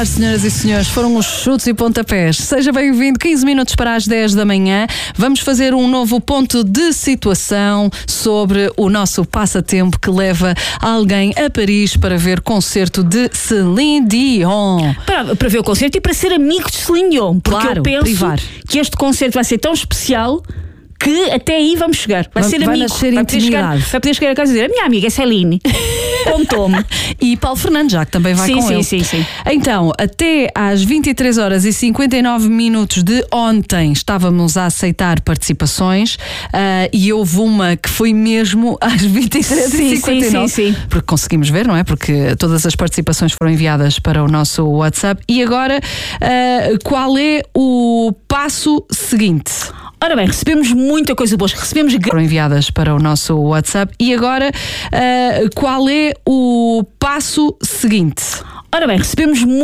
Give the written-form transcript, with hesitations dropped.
Senhoras e senhores, foram os chutes e pontapés. Seja bem-vindo, 15 minutos para as 10 da manhã. Vamos fazer um novo ponto de situação sobre o nosso passatempo que leva alguém a Paris para ver concerto de Celine Dion. Para ver o concerto e para ser amigo de Celine Dion. Porque claro, eu penso privar. que este concerto vai ser tão especial que até aí vamos chegar. Vai ser amigo. Nascer vai poder chegar a casa e dizer: a minha amiga é Celine. Contou-me. E Paulo Fernandes, já que também vai com ele. Sim. Então, até às 23 horas e 59 minutos de ontem estávamos a aceitar participações e houve uma que foi mesmo às 23h59. Sim. Porque conseguimos ver, não é? Porque todas as participações foram enviadas para o nosso WhatsApp. E agora, qual é o passo seguinte? Ora bem, recebemos muita coisa boa. Foram enviadas para o nosso WhatsApp. E agora, qual é o passo seguinte? Ora bem, recebemos